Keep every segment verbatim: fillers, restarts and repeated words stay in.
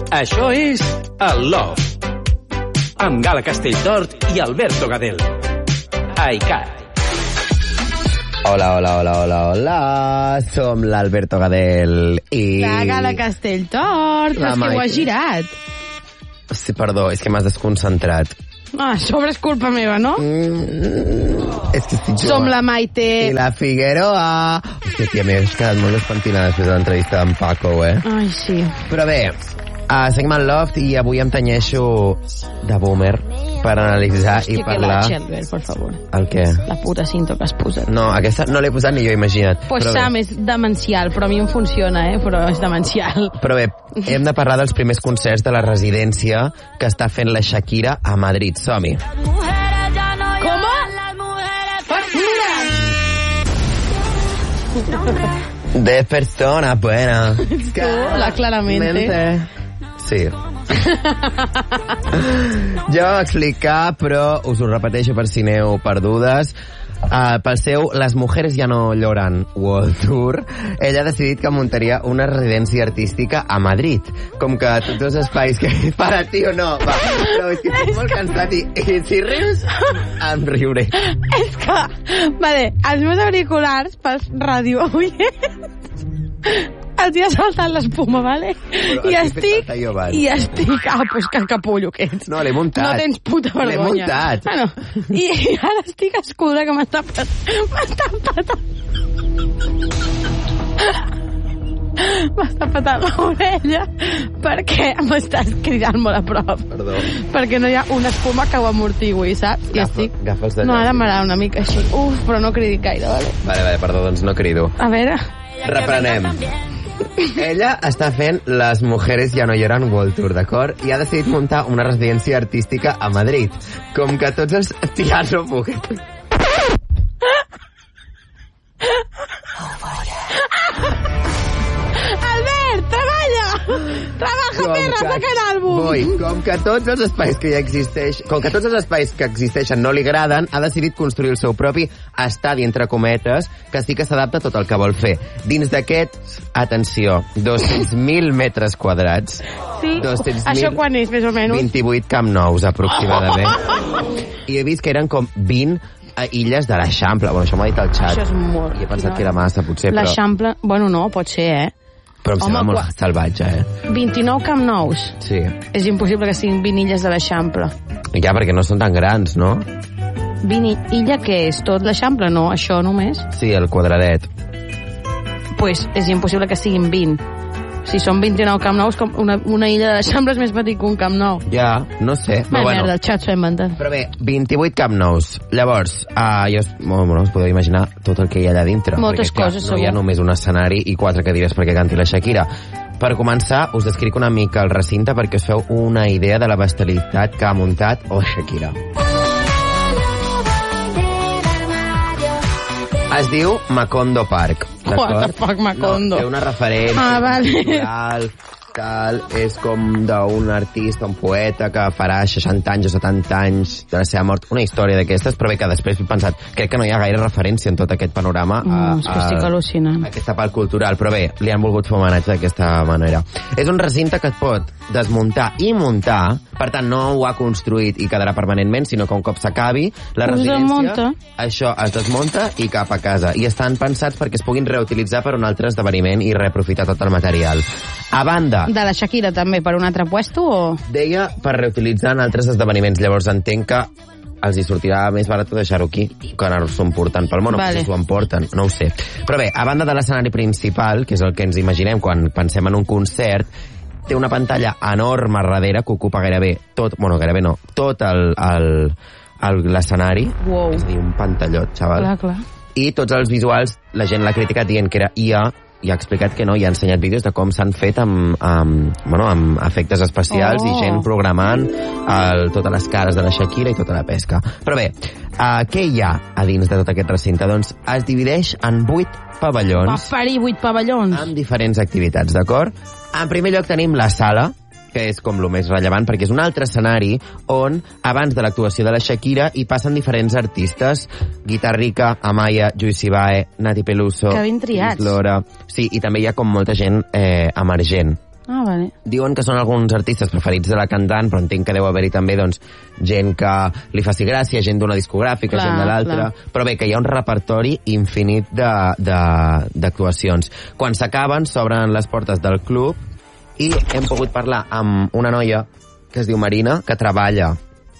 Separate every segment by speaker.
Speaker 1: Això és el Love, amb Gala Castelltort i Alberto Gadel. iCat.
Speaker 2: Hola, hola, hola, hola, hola. Som l'Alberto Gadel i...
Speaker 3: La Gala Castelltort, però és que ho has girat.
Speaker 2: Sí, perdó, és que m'has desconcentrat.
Speaker 3: Ah, sobre és culpa meva, no?
Speaker 2: Mm, és que estic jugant.
Speaker 3: Som la Maite.
Speaker 2: I la Figueroa. Hòstia, tia, m'he quedat molt despentinada després de l'entrevista d'en Paco, eh?
Speaker 3: Ai, sí.
Speaker 2: Però bé, uh, seguim al Loft i avui em tenyeixo de boomer per analitzar
Speaker 3: Hòstia,
Speaker 2: i parlar...
Speaker 3: Hòstia, que la Albert, per favor.
Speaker 2: El què?
Speaker 3: La puta cinta que has posat.
Speaker 2: No, aquesta no l'he posat ni jo, imagina't.
Speaker 3: Pues
Speaker 2: però
Speaker 3: Sam
Speaker 2: bé.
Speaker 3: és demencial, però a mi em funciona, eh? Però és demencial.
Speaker 2: Però bé, hem de parlar dels primers concerts de la residència que està fent la Shakira a Madrid. Som-hi.
Speaker 3: Com?
Speaker 2: De persona buena.
Speaker 3: Ets tu, la Claramente.
Speaker 2: Sí. Jo ho explicar, però us ho repeteixo per si aneu perdudes. Uh, pel seu Les mujeres ya no lloran World Tour, ella ha decidit que muntaria una residència artística a Madrid. Com que tots els espais que... Para, tio, no, va. No, és que estic molt cansat i, i si rius, em riuré.
Speaker 3: És que, vale, els meus auriculars pels ràdio oients els hi ha saltat l'espuma, vale?
Speaker 2: Però
Speaker 3: I
Speaker 2: has fet
Speaker 3: estic,
Speaker 2: saltar jo abans.
Speaker 3: i estic, ah, pues que capullo que ets.
Speaker 2: No, l'he muntat.
Speaker 3: No tens puta vergonya.
Speaker 2: L'he muntat.
Speaker 3: Bueno, i, i ara estic escuda que m'està patant. M'està patant. M'està patant l'orella perquè m'estàs cridant molt a prop.
Speaker 2: Perdó.
Speaker 3: Perquè no hi ha una espuma que ho amortigui, saps? I
Speaker 2: Agafa,
Speaker 3: estic...
Speaker 2: agafa els de
Speaker 3: No,
Speaker 2: allà.
Speaker 3: ara m'agrada una mica així. Uf, però no cridi gaire, vale?
Speaker 2: Vale, vale, perdó, doncs no crido.
Speaker 3: A veure...
Speaker 2: Reprenem. Ella està fent Les mujeres ya no lloran World Tour, d'acord? I ha decidit muntar una residència artística a Madrid. Com que tots els... Tia, no puc.
Speaker 3: Albert, treballa! Trabaja, perra, saca l'àlbum!
Speaker 2: Voi, com que tots els espais que ja existeix, com que tots els espais que existeixen no li agraden, ha decidit construir el seu propi estadi, entre cometes, que sí que s'adapta a tot el que vol fer. Dins d'aquest, atenció, dos-cents mil metres quadrats.
Speaker 3: Sí?
Speaker 2: dos-cents mil,
Speaker 3: Això quan és, més o menys?
Speaker 2: vint-i-vuit Camp Nous, aproximadament. I he vist que eren com vint a illes de l'Eixample. Bueno, això m'ha dit el xat.
Speaker 3: Això és molt...
Speaker 2: I he pensat que era massa, potser, però...
Speaker 3: L'Eixample... Bueno, no, pot ser, eh?
Speaker 2: Però em sembla
Speaker 3: Home,
Speaker 2: molt
Speaker 3: qua-
Speaker 2: salvatge, eh?
Speaker 3: vint-i-nou Camp Nous.
Speaker 2: Sí.
Speaker 3: És impossible que siguin vint illes de l'Eixample.
Speaker 2: Ja, perquè no són tan grans, no?
Speaker 3: vint i- illa què és? Tot l'Eixample? No, això només.
Speaker 2: Sí, el quadradet.
Speaker 3: Pues és impossible que siguin vint. Si són vint-i-nou Camp Nous, com una, una illa de l'Eixample és més petit que un Camp Nou.
Speaker 2: Ja, no sé.
Speaker 3: Va,
Speaker 2: Però bueno.
Speaker 3: merda, el xat s'ho ha inventat.
Speaker 2: Però bé, vint-i-vuit Camp Nous. Llavors, uh, jo, bueno, us podeu imaginar tot el que hi ha allà dintre.
Speaker 3: Moltes
Speaker 2: perquè, clar,
Speaker 3: coses,
Speaker 2: no hi ha
Speaker 3: segur.
Speaker 2: només un escenari i quatre cadires perquè canti la Shakira. Per començar, us descric una mica el recinte perquè us feu una idea de la bestialitat que ha muntat la Shakira. Es diu Macondo Park.
Speaker 3: What the fuck, Macondo?
Speaker 2: No, té una referència
Speaker 3: Ah, vale.
Speaker 2: cultural, tal, és com d'un artista, un poeta que farà seixanta anys o setanta anys de la seva mort, una història d'aquestes, però bé que després he pensat, crec que no hi ha gaire referència en tot aquest panorama a,
Speaker 3: Mm, és que estic al·lucinant.
Speaker 2: a aquesta part cultural, però bé, li han volgut fer homenatge d'aquesta manera. És un recinte que et pot desmuntar i muntar, per tant no ho ha construït i quedarà permanentment, sinó que un cop s'acabi la
Speaker 3: Us
Speaker 2: residència,
Speaker 3: desmunta.
Speaker 2: això es desmunta i cap a casa, i estan pensats perquè es puguin reutilitzar per un altre esdeveniment i reaprofitar tot el material. A banda,
Speaker 3: De la Shakira també, per un altre puesto o...?
Speaker 2: deia per reutilitzar en altres esdeveniments, llavors entenc que els hi sortirà més barat deixar-ho aquí que anar-s'ho emportant pel món, o
Speaker 3: Vale.
Speaker 2: si s'ho emporten, no ho sé. Però bé, a banda de l'escenari principal, que és el que ens imaginem quan pensem en un concert, té una pantalla enorme darrere que ocupa gairebé tot, bueno, gairebé no, tot el, el, el, l'escenari.
Speaker 3: Wow.
Speaker 2: És a dir, un pantallot, xaval.
Speaker 3: Clar, clar.
Speaker 2: I tots els visuals, la gent l'ha criticat dient que era I A, i ha explicat que no, i ha ensenyat vídeos de com s'han fet amb, amb, bueno, amb efectes especials
Speaker 3: Oh.
Speaker 2: i gent programant el, totes les cares de la Shakira i tota la pesca. Però bé, uh, què hi ha a dins de tot aquest recinte? Doncs es divideix en vuit
Speaker 3: Va
Speaker 2: pavellons
Speaker 3: parir vuit pavellons.
Speaker 2: amb diferents activitats, d'acord? En primer lloc tenim la sala, que és com el més rellevant, perquè és un altre escenari on, abans de l'actuació de la Shakira, hi passen diferents artistes, Guitarrica, Amaya, Lluís Sibae, Nati Peluso,
Speaker 3: Que ben triats.
Speaker 2: Lora... Sí, i també hi ha com molta gent eh, emergent,
Speaker 3: Ah, vale.
Speaker 2: Diuen que són alguns artistes preferits de la cantant, però entenc que deu haver-hi també doncs, gent que li faci gràcia, gent d'una discogràfica,
Speaker 3: Clar,
Speaker 2: gent de l'altra... Però bé, que hi ha un repertori infinit de- de- d'actuacions. Quan s'acaben, s'obren les portes del club i hem pogut parlar amb una noia que es diu Marina, que treballa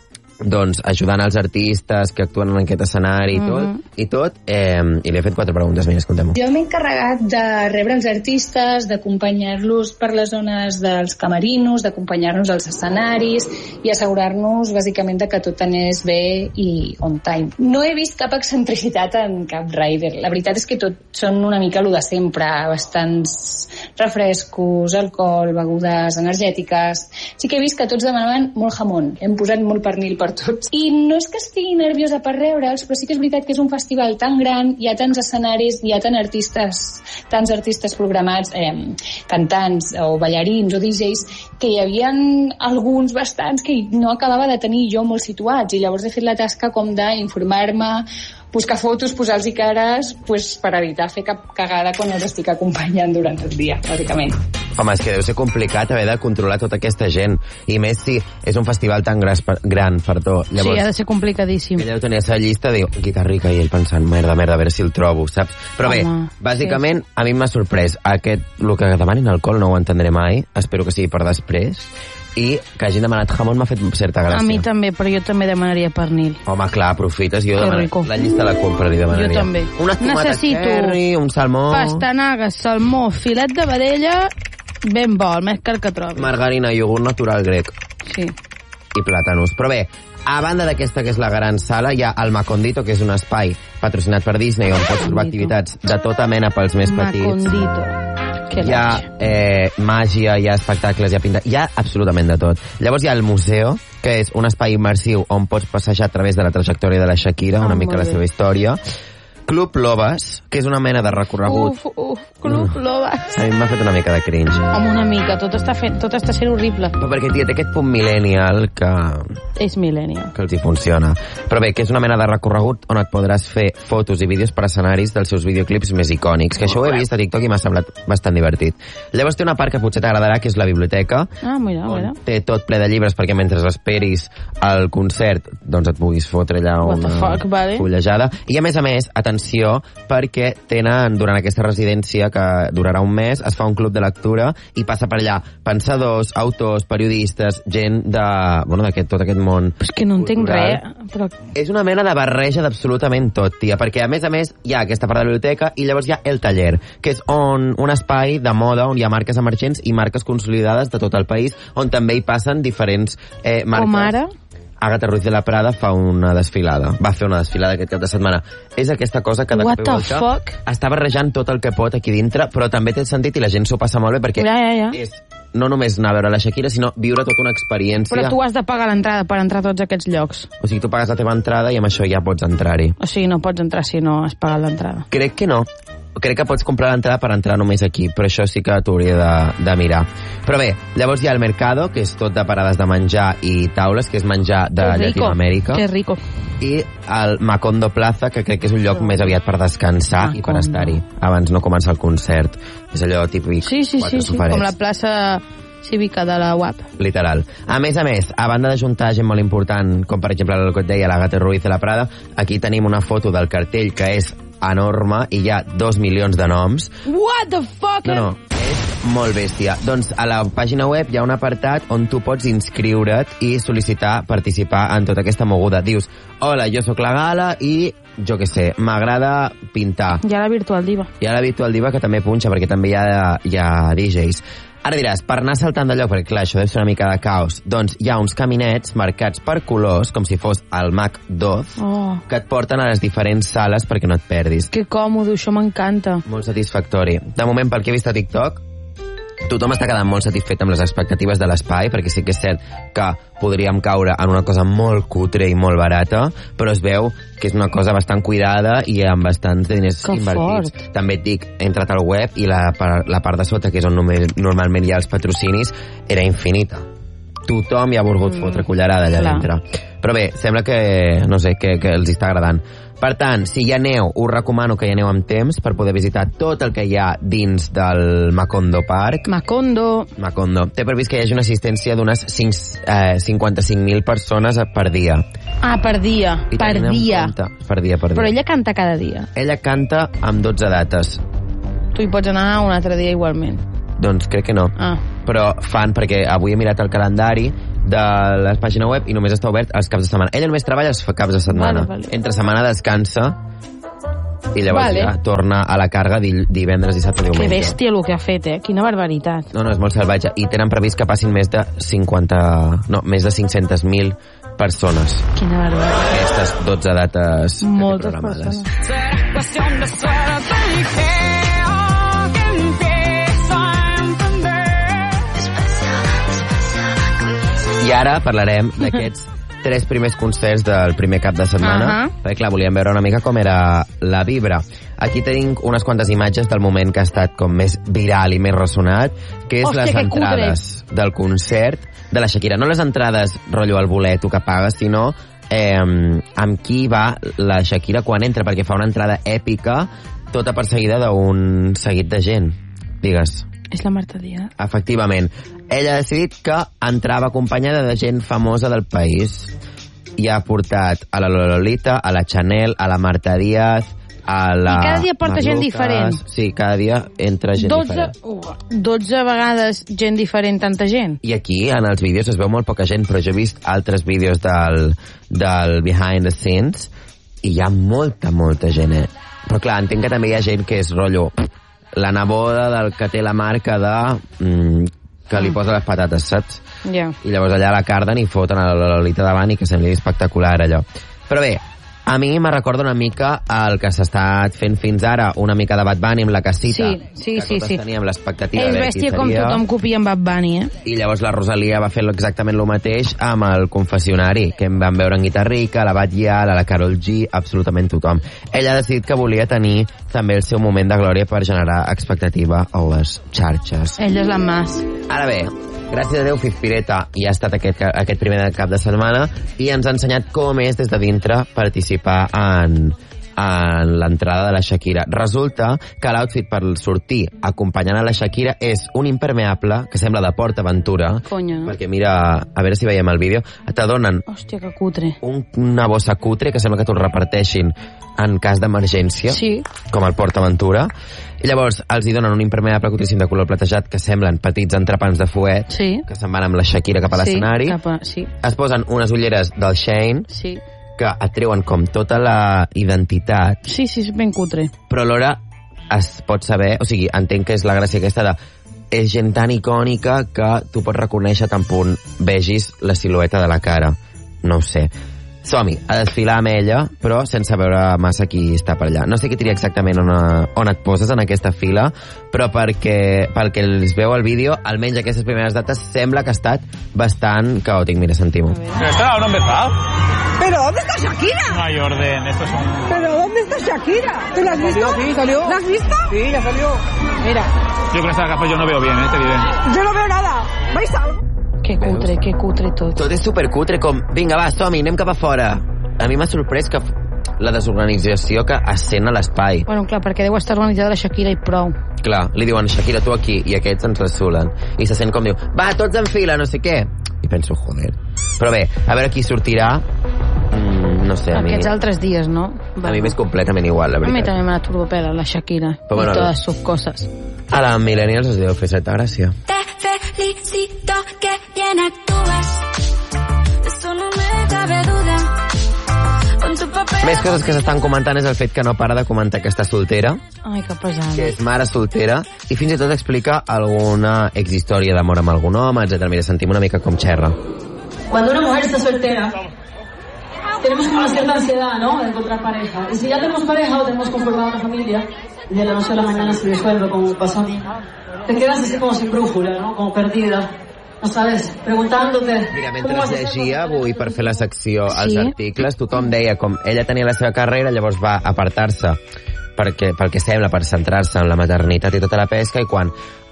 Speaker 2: doncs, ajudant els artistes que actuen en aquest escenari i tot,
Speaker 3: Mhm.
Speaker 2: i tot eh, i li he fet quatre preguntes, mira, escoltem-ho.
Speaker 4: Jo m'he encarregat de rebre els artistes, d'acompanyar-los per les zones dels camerinos, d'acompanyar-nos als escenaris i assegurar-nos bàsicament de que tot anés bé i on time. No he vist cap excentricitat en cap rider. La veritat és que tot són una mica lo de sempre, bastants refrescos, alcohol, begudes energètiques. Sí que he vist que tots demanaven molt jamón. Hem posat molt pernil per tots. I no és que estigui nerviosa per reure'ls, però sí que és veritat que és un festival tan gran, hi ha tants escenaris, hi ha tants artistes, tants artistes programats, eh, cantants o ballarins o D Js, que hi havia alguns bastants que no acabava de tenir jo molt situats, i llavors he fet la tasca com d'informar-me, buscar fotos, posar-los cares, pues, per evitar fer cap cagada quan els estic acompanyant durant el dia, bàsicament.
Speaker 2: Home, és que deu ser complicat haver de controlar tota aquesta gent. I més si és un festival tan gras, gran, perdó. Llavors,
Speaker 3: Sí, ha de ser complicadíssim.
Speaker 2: ell deu tenir la llista, diu, guitarrica, i ell pensant, merda, merda, a veure si el trobo, saps? Però bé,
Speaker 3: Home,
Speaker 2: bàsicament, a mi m'ha sorprès. Aquest, el que demanin alcohol no ho entendré mai, espero que sigui per després, i que hagin demanat jamón m'ha fet certa gràcia.
Speaker 3: A mi també, però jo també demanaria pernil.
Speaker 2: Home, clar, aprofites, jo
Speaker 3: Que
Speaker 2: demanaria,
Speaker 3: rico.
Speaker 2: la llista la compra, li demanaria.
Speaker 3: Jo també.
Speaker 2: Una tomata
Speaker 3: Necessito
Speaker 2: cherry, un salmó...
Speaker 3: Pastanaga, salmó, filet de vedella, ben bo, el més car que trobi.
Speaker 2: Margarina, iogurt natural grec
Speaker 3: Sí.
Speaker 2: i plàtanos. Però bé, a banda d'aquesta que és la gran sala, hi ha el Macondito, que és un espai patrocinat per Disney on pots trobar activitats de tota mena pels més petits.
Speaker 3: Macondito. Que
Speaker 2: Hi ha eh, màgia, hi ha espectacles, hi ha pinta... Hi ha absolutament de tot. Llavors hi ha el museu, que és un espai immersiu on pots passejar a través de la trajectòria de la Shakira,
Speaker 3: Ah,
Speaker 2: una mica
Speaker 3: molt
Speaker 2: la
Speaker 3: bé.
Speaker 2: seva història. Club Lobes, que és una mena de recorregut.
Speaker 3: Uf, uf, Club Lobes.
Speaker 2: A mi m'ha fet una mica de cringe.
Speaker 3: Amb una mica, tot està, fent, tot està sent horrible.
Speaker 2: Però perquè, tia, té aquest punt millennial que...
Speaker 3: És millennial.
Speaker 2: que els hi funciona. Però bé, que és una mena de recorregut on et podràs fer fotos i vídeos per escenaris dels seus videoclips més icònics, que això ho he vist a TikTok i m'ha semblat bastant divertit. Llavors té una part que potser t'agradarà, que és la biblioteca,
Speaker 3: Ah, mira, mira.
Speaker 2: on té tot ple de llibres perquè mentre esperis el concert doncs et puguis fotre allà
Speaker 3: What the
Speaker 2: una
Speaker 3: fuck, vale.
Speaker 2: fullejada. I a més a més, atenció, perquè tenen durant aquesta residència, que durarà un mes, es fa un club de lectura i passa per allà pensadors, autors, periodistes, gent de, bueno, d'aquest tot aquest món.
Speaker 3: És que no entenc
Speaker 2: cultural.
Speaker 3: res, però...
Speaker 2: És una mena de barreja d'absolutament tot, tia, perquè a més a més hi ha aquesta part de la biblioteca i llavors hi ha el taller, que és on, un espai de moda on hi ha marques emergents i marques consolidades de tot el país, on també hi passen diferents eh, marques.
Speaker 3: Com ara?
Speaker 2: Agatha Ruiz de la Prada fa una desfilada. Va fer una desfilada aquest cap de setmana. És aquesta cosa que de
Speaker 3: What
Speaker 2: cop i
Speaker 3: the
Speaker 2: volta
Speaker 3: fuck?
Speaker 2: està barrejant tot el que pot aquí dintre, però també té sentit i la gent s'ho passa molt bé perquè
Speaker 3: Ja, ja, ja.
Speaker 2: és no només anar a veure la Shakira, sinó viure tota una experiència.
Speaker 3: Però tu has de pagar l'entrada per entrar a tots aquests llocs.
Speaker 2: O sigui, tu pagues la teva entrada i amb això ja pots entrar-hi.
Speaker 3: O sigui, no pots entrar si no has pagat l'entrada.
Speaker 2: Crec que no. Crec que pots comprar l'entrada per entrar només aquí, però això sí que t'hauria de, de mirar. Però bé, llavors hi ha el Mercado, que és tot de parades de menjar i taules, que és menjar de
Speaker 3: Que rico,
Speaker 2: Llatinoamèrica.
Speaker 3: que rico.
Speaker 2: I el Macondo Plaza, que crec que és un lloc més aviat per descansar i per
Speaker 3: Macondo.
Speaker 2: estar-hi abans no començar el concert. És allò típic.
Speaker 3: Sí, sí, sí,
Speaker 2: quatre
Speaker 3: sí,
Speaker 2: sofarets.
Speaker 3: com la plaça cívica de la U A P.
Speaker 2: Literal. A més a més, a banda d'ajuntar gent molt important, com per exemple el que et deia l'Agatha Ruiz de la Prada, aquí tenim una foto del cartell que és enorme i hi ha dos milions de noms.
Speaker 3: What the fuck?
Speaker 2: No, no, és molt bèstia. Doncs a la pàgina web hi ha un apartat on tu pots inscriure't i sol·licitar participar en tota aquesta moguda. Dius, hola, jo sóc la Gala i, jo què sé, m'agrada pintar.
Speaker 3: Hi ha la Virtual Diva.
Speaker 2: Hi ha la Virtual Diva que també punxa, perquè també hi ha, hi ha D Js. Ara diràs, per anar saltant de lloc, perquè clar, això deu ser una mica de caos, doncs hi ha uns caminets marcats per colors, com si fos el Mac d'Oz,
Speaker 3: Oh,
Speaker 2: que et porten a les diferents sales perquè no et perdis.
Speaker 3: que còmode, això m'encanta.
Speaker 2: Molt satisfactori. De moment, pel que he vist a TikTok, tothom està quedant molt satisfet amb les expectatives de l'espai, perquè sí que és cert que podríem caure en una cosa molt cutre i molt barata, però es veu que és una cosa bastant cuidada i amb bastants diners
Speaker 3: Que
Speaker 2: invertits.
Speaker 3: fort.
Speaker 2: També et dic, he entrat al web i la, par- la part de sota, que és on només- normalment hi ha els patrocinis, era infinita. Tothom hi ha volgut
Speaker 3: Mm,
Speaker 2: fotre cullerada allà
Speaker 3: clar.
Speaker 2: dintre. Però bé, sembla que, no sé, que, que els està agradant. Per tant, si hi ha neu, us recomano que hi aneu amb temps per poder visitar tot el que hi ha dins del Macondo Park.
Speaker 3: Macondo.
Speaker 2: Macondo. Té previst que hi hagi una assistència d'unes eh, cinquanta-cinc mil persones per dia.
Speaker 3: Ah, per dia.
Speaker 2: I
Speaker 3: per dia.
Speaker 2: Compte, per dia, per dia.
Speaker 3: Però ella canta cada dia.
Speaker 2: Ella canta amb dotze dates.
Speaker 3: Tu hi pots anar un altre dia igualment.
Speaker 2: Doncs crec que no.
Speaker 3: Ah.
Speaker 2: Però fan, perquè avui he mirat el calendari de la pàgina web i només està obert els caps de setmana. Ella només treballa els caps de setmana.
Speaker 3: Vale, vale.
Speaker 2: Entre setmana descansa i llavors
Speaker 3: Vale.
Speaker 2: ja torna a la càrrega di divendres, dissabte, diumenge.
Speaker 3: Que bèstia el que ha fet, eh? Quina barbaritat.
Speaker 2: No, no, és molt salvatge. I tenen previst que passin més de cinquanta... No, més de cinc-centes mil persones.
Speaker 3: Quina barbaritat.
Speaker 2: Aquestes dotze dates
Speaker 3: Moltes
Speaker 2: programades. I ara parlarem d'aquests tres primers concerts del primer cap de setmana,
Speaker 3: Uh -huh.
Speaker 2: perquè clar, volíem veure una mica com era la vibra. Aquí tenim unes quantes imatges del moment que ha estat com més viral i més ressonat, que és
Speaker 3: Hòstia,
Speaker 2: les
Speaker 3: que
Speaker 2: entrades cutre. del concert de la Shakira. No les entrades rotllo al boleto que pagues, sinó eh, amb qui va la Shakira quan entra, perquè fa una entrada èpica, tota perseguida d'un seguit de gent. Digues.
Speaker 3: És la Marta Díaz.
Speaker 2: Efectivament. Ella ha decidit que entrava acompanyada de gent famosa del país. I ha portat a la Lolita, a la Chanel, a la Marta Díaz, a la...
Speaker 3: I cada dia porta
Speaker 2: Mar
Speaker 3: gent
Speaker 2: Lucas.
Speaker 3: diferent.
Speaker 2: Sí, cada dia entra gent
Speaker 3: dotze,
Speaker 2: diferent.
Speaker 3: uh, dotze vegades gent diferent, tanta gent.
Speaker 2: I aquí, en els vídeos, es veu molt poca gent, però jo he vist altres vídeos del, del behind the scenes i hi ha molta, molta gent, eh? Però clar, entenc que també hi ha gent que és rotllo... la neboda del que té la marca de... Mm, que li posa les patates, saps?
Speaker 3: Ja. Yeah.
Speaker 2: I llavors allà la carden i foten a la Lolita davant i que sembli espectacular allò. Però bé, a mi me recorda una mica el que s'ha estat fent fins ara, una mica de Bad Bunny amb la casita.
Speaker 3: Sí, sí,
Speaker 2: que
Speaker 3: sí,
Speaker 2: totes
Speaker 3: sí.
Speaker 2: teníem l'expectativa
Speaker 3: És
Speaker 2: de
Speaker 3: bèstia
Speaker 2: qui
Speaker 3: com
Speaker 2: seria.
Speaker 3: tothom copia en Bad Bunny, eh?
Speaker 2: I llavors la Rosalia va fer exactament el mateix amb el confessionari, que em van veure en Guitarrica, la Batllà, la Karol G, absolutament tothom. Ella ha decidit que volia tenir també el seu moment de glòria per generar expectativa a les xarxes.
Speaker 3: Ella és la Mas.
Speaker 2: Ara bé, gràcies a Déu, Fizpireta hi ha estat aquest, aquest primer cap de setmana i ens ha ensenyat com és des de dintre participar en, en l'entrada de la Shakira. Resulta que l'outfit per sortir acompanyant a la Shakira és un impermeable que sembla de PortAventura.
Speaker 3: Conya, no?
Speaker 2: Perquè mira, a veure si veiem el vídeo, t'adonen
Speaker 3: Hòstia, que cutre.
Speaker 2: un, una bossa cutre que sembla que t'ho reparteixin en cas d'emergència,
Speaker 3: Sí.
Speaker 2: com el PortAventura, i llavors els hi donen un impermeable cutríssim de color platejat que semblen petits entrepans de fuet,
Speaker 3: Sí.
Speaker 2: que se'n van amb la Shakira cap a l'escenari.
Speaker 3: Sí, cap a... Sí,
Speaker 2: Es posen unes ulleres del Shane
Speaker 3: sí.
Speaker 2: que et treuen com tota la identitat,
Speaker 3: Sí, sí, és ben cutre.
Speaker 2: però alhora es pot saber, o sigui, entenc que és la gràcia aquesta de és gent tan icònica que tu pots reconèixer tan punt vegis la silueta de la cara. No ho sé. Som-hi, a desfilar amb ella, però sense veure massa qui està per allà. No sé què diria exactament on, on et poses en aquesta fila, però perquè, pel que es veu al vídeo, almenys aquestes primeres dates, sembla que ha estat bastant caòtic. Mira, sentim-ho.
Speaker 5: ¿Está ahora empezado?
Speaker 6: ¿Pero dónde está Shakira?
Speaker 5: No hay orden, esto es un...
Speaker 6: ¿Pero dónde está Shakira? ¿Tú la has visto?
Speaker 5: Sí, salió.
Speaker 6: ¿La has visto?
Speaker 5: Sí, ya salió.
Speaker 6: Mira,
Speaker 5: Yo con estas gafas yo no veo bien, ¿eh? Te diré.
Speaker 6: yo no veo nada. ¿Vais algo?
Speaker 3: Que cutre, que cutre tot.
Speaker 2: Tot és supercutre, com, vinga, va, som-hi, anem cap a fora. A mi m'ha sorprès que la desorganització que es sent a l'espai.
Speaker 3: Bueno, clar, perquè deu estar organitzada la Shakira i prou.
Speaker 2: Clar, li diuen, Shakira, tu aquí, i aquests ens resulen. I se sent com diu, va, tots en fila, no sé què. I penso, joder. Però bé, a veure qui sortirà. Mm, no sé, a mi...
Speaker 3: Aquests altres dies, no?
Speaker 2: A mi m'és completament igual, la
Speaker 3: A mi
Speaker 2: veritat.
Speaker 3: també m'ha turbopela la Shakira
Speaker 2: Però bueno,
Speaker 3: i totes sus coses.
Speaker 2: A la Millennials us deu fer certa gràcia.
Speaker 7: Te felicito que bien actúas. De eso no me cabe duda. Con tu papel.
Speaker 2: Més coses que s'estan comentant és el fet que no para de comentar que està soltera,
Speaker 3: Ai, que pesada.
Speaker 2: que és mare soltera, i fins i tot explica alguna exhistòria d'amor amb algun home, etcètera. Mira, sentim una mica com xerra.
Speaker 8: Cuando una mujer está soltera, tenemos como una cierta ansiedad, ¿no?, de encontrar pareja. Y si ya tenemos pareja o tenemos conformada una familia, y de la noche a la mañana se disuelve, como pasó a mí, te quedas así como sin brújula, ¿no?, como perdida. No sabes, preguntándote...
Speaker 2: Mira,
Speaker 8: ¿cómo
Speaker 2: mentre
Speaker 8: vas a hacer
Speaker 2: llegia
Speaker 8: con-
Speaker 2: avui per fer la secció als
Speaker 3: Sí.
Speaker 2: articles, tothom deia com ella tenia la seva carrera, llavors va apartar-se perquè, pel que sembla, per centrar-se en la maternitat i tota la pesca, i quan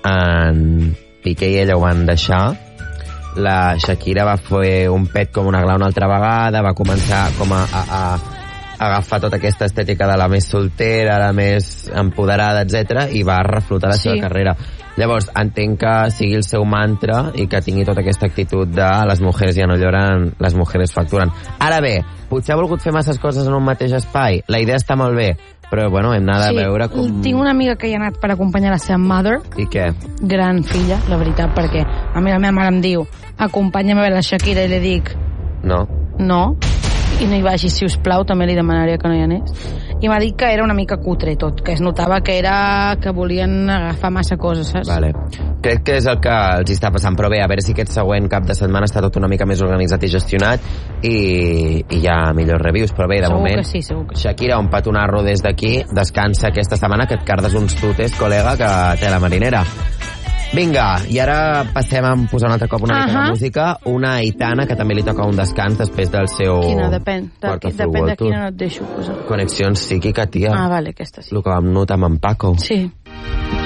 Speaker 2: en Piqué i ella ho van deixar, la Shakira va fer un pet com una gla una altra vegada, va començar com a, a, a agafar tota aquesta estètica de la més soltera, la més empoderada, etcètera, i va reflotar la
Speaker 3: Sí.
Speaker 2: seva carrera. Llavors, entenc que sigui el seu mantra i que tingui tota aquesta actitud de les mujeres ja no lloren, les mujeres facturen. Ara bé, potser ha volgut fer masses coses en un mateix espai. La idea està molt bé, però bueno, hem anat
Speaker 3: Sí,
Speaker 2: a veure com...
Speaker 3: tinc una amiga que hi ha anat per acompanyar la seva mother,
Speaker 2: I què?
Speaker 3: gran filla, la veritat, perquè a mi la meva mare em diu acompanya'm a veure la Shakira i li dic
Speaker 2: No?
Speaker 3: no, i no hi vagi, si us plau, també li demanaria que no hi anés. I m'ha dit que era una mica cutre tot, que es notava que era que volien agafar massa coses, saps?
Speaker 2: Vale. Crec que és el que els està passant, però bé, a veure si aquest següent cap de setmana està tot una mica més organitzat i gestionat i, i hi ha millors reviews, però bé, de
Speaker 3: Segur
Speaker 2: moment
Speaker 3: que sí, segur que sí.
Speaker 2: Shakira, un petonarro des d'aquí, descansa aquesta setmana, que et cardes uns tutes, col·lega, que té la marinera. Vinga, i ara passem a posar un altre cop una mica
Speaker 3: Ahà.
Speaker 2: de música, una Aitana, que també li toca un descans després del seu...
Speaker 3: Quina, depèn. De,
Speaker 2: Quarto Full
Speaker 3: depèn de
Speaker 2: World Tour.
Speaker 3: quina no et deixo posar.
Speaker 2: Connexió psíquica, tia.
Speaker 3: Ah, vale, aquesta sí.
Speaker 2: El que vam notar amb en Paco.
Speaker 3: Sí.